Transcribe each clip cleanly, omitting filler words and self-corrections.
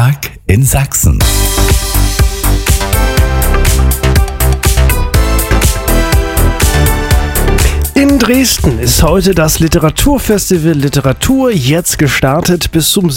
Tag in Sachsen. In Dresden ist heute das Literaturfestival Literatur jetzt gestartet bis zum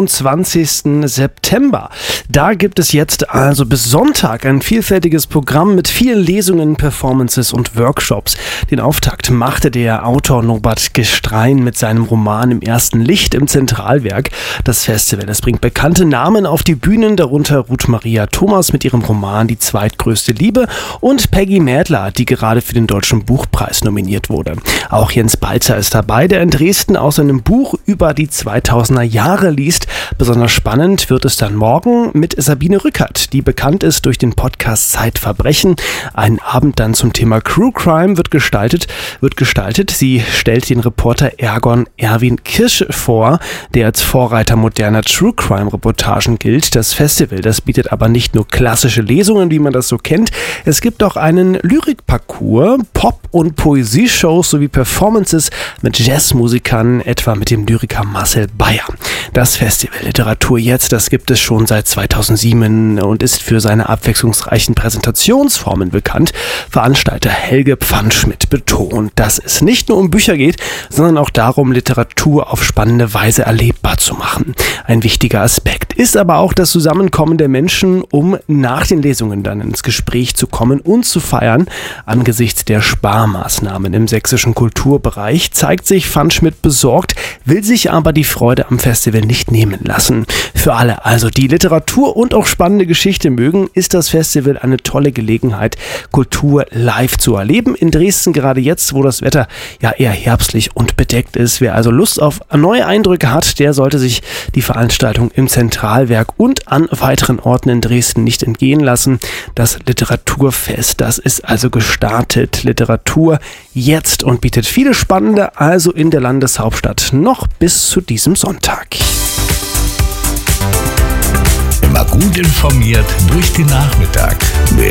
27. September. Da gibt es jetzt also bis Sonntag ein vielfältiges Programm mit vielen Lesungen, Performances und Workshops. Den Auftakt machte der Autor Norbert Gestrein mit seinem Roman Im ersten Licht im Zentralwerk. Das Festival, das bringt bekannte Namen auf die Bühnen, darunter Ruth Maria Thomas mit ihrem Roman Die zweitgrößte Liebe und Peggy Mädler, die gerade für den Deutschen Buchpreis nominiert wurde. Auch Jens Balzer ist dabei, der in Dresden aus seinem Buch über die 2000er Jahre liest. Besonders spannend wird es dann morgen mit Sabine Rückert, die bekannt ist durch den Podcast Zeitverbrechen. Ein Abend dann zum Thema True Crime wird gestaltet. Sie stellt den Reporter Erwin Kirsch vor, der als Vorreiter moderner True Crime Reportagen gilt. Das Festival, das bietet aber nicht nur klassische Lesungen, wie man das so kennt. Es gibt auch einen Lyrikparcours, Pop- und Poesieshows sowie Performances mit Jazzmusikern, etwa mit dem Lyriker Marcel Bayer. Das Festival Literatur jetzt, das gibt es schon seit 2007 und ist für seine abwechslungsreichen Präsentationsformen bekannt. Veranstalter Helge Pfannschmidt betont, dass es nicht nur um Bücher geht, sondern auch darum, Literatur auf spannende Weise erlebbar zu machen. Ein wichtiger Aspekt ist aber auch das Zusammenkommen der Menschen, um nach den Lesungen dann ins Gespräch zu kommen und zu feiern. Angesichts der Sparmaßnahmen im sächsischen Kulturbereich zeigt sich Pfannschmidt besorgt, will sich aber die Freude am Festival nicht nehmen lassen. Für alle, also die Literatur und auch spannende Geschichte mögen, ist das Festival eine tolle Gelegenheit, Kultur live zu erleben. In Dresden gerade jetzt, wo das Wetter ja eher herbstlich und bedeckt ist. Wer also Lust auf neue Eindrücke hat, der sollte sich die Veranstaltung im Zentralwerk und an weiteren Orten in Dresden nicht entgehen lassen. Das Literaturfest, das ist also gestartet. Literatur jetzt und bietet viele spannende, also in der Landeshauptstadt, noch bis zu diesem Sonntag. Immer gut informiert durch den Nachmittag.